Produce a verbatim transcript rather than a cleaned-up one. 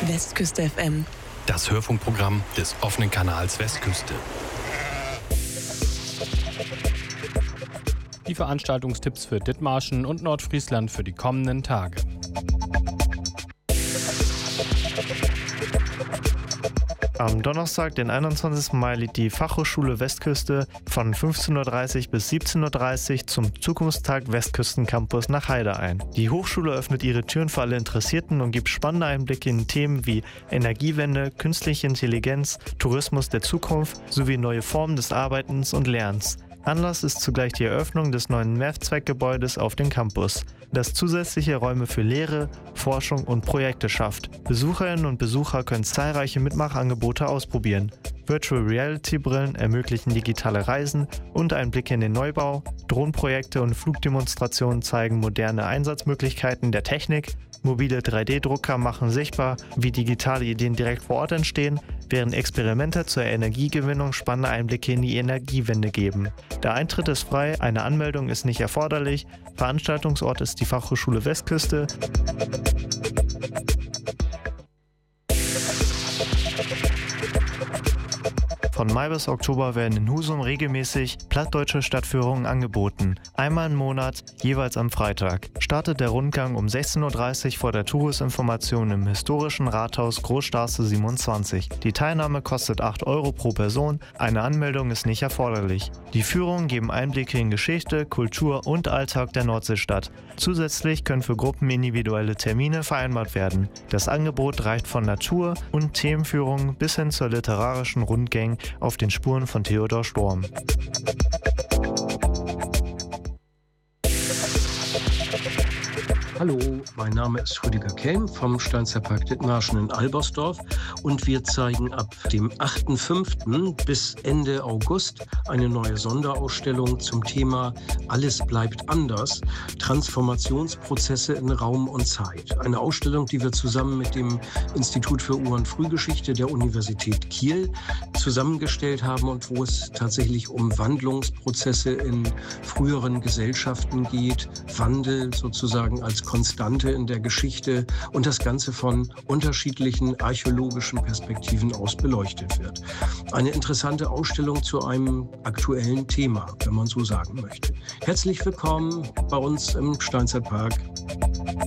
Westküste F M. Das Hörfunkprogramm des offenen Kanals Westküste. Die Veranstaltungstipps für Dithmarschen und Nordfriesland für die kommenden Tage. Am Donnerstag, den einundzwanzigsten Mai, lädt die Fachhochschule Westküste von fünfzehn Uhr dreißig bis siebzehn Uhr dreißig zum Zukunftstag Westküstencampus nach Heide ein. Die Hochschule öffnet ihre Türen für alle Interessierten und gibt spannende Einblicke in Themen wie Energiewende, künstliche Intelligenz, Tourismus der Zukunft sowie neue Formen des Arbeitens und Lernens. Anlass ist zugleich die Eröffnung des neuen Mehrzweckgebäudes auf dem Campus, das zusätzliche Räume für Lehre, Forschung und Projekte schafft. Besucherinnen und Besucher können zahlreiche Mitmachangebote ausprobieren. Virtual Reality Brillen ermöglichen digitale Reisen und Einblicke in den Neubau. Drohnenprojekte und Flugdemonstrationen zeigen moderne Einsatzmöglichkeiten der Technik. Mobile drei D Drucker machen sichtbar, wie digitale Ideen direkt vor Ort entstehen, während Experimente zur Energiegewinnung spannende Einblicke in die Energiewende geben. Der Eintritt ist frei, eine Anmeldung ist nicht erforderlich. Veranstaltungsort ist die Fachhochschule Westküste. Von Mai bis Oktober werden in Husum regelmäßig plattdeutsche Stadtführungen angeboten. Einmal im Monat, jeweils am Freitag. Startet der Rundgang um sechzehn Uhr dreißig vor der Touristinformation im historischen Rathaus Großstraße siebenundzwanzig. Die Teilnahme kostet acht Euro pro Person, eine Anmeldung ist nicht erforderlich. Die Führungen geben Einblicke in Geschichte, Kultur und Alltag der Nordseestadt. Zusätzlich können für Gruppen individuelle Termine vereinbart werden. Das Angebot reicht von Natur- und Themenführungen bis hin zur literarischen Rundgängen auf den Spuren von Theodor Storm. Hallo, mein Name ist Rüdiger Kelm vom Steinzeitpark Dithmarschen in Albersdorf und wir zeigen ab dem achten fünften bis Ende August eine neue Sonderausstellung zum Thema Alles bleibt anders, Transformationsprozesse in Raum und Zeit. Eine Ausstellung, die wir zusammen mit dem Institut für Ur- und Frühgeschichte der Universität Kiel zusammengestellt haben und wo es tatsächlich um Wandlungsprozesse in früheren Gesellschaften geht, Wandel sozusagen als Konstante in der Geschichte und das Ganze von unterschiedlichen archäologischen Perspektiven aus beleuchtet wird. Eine interessante Ausstellung zu einem aktuellen Thema, wenn man so sagen möchte. Herzlich willkommen bei uns im Steinzeitpark.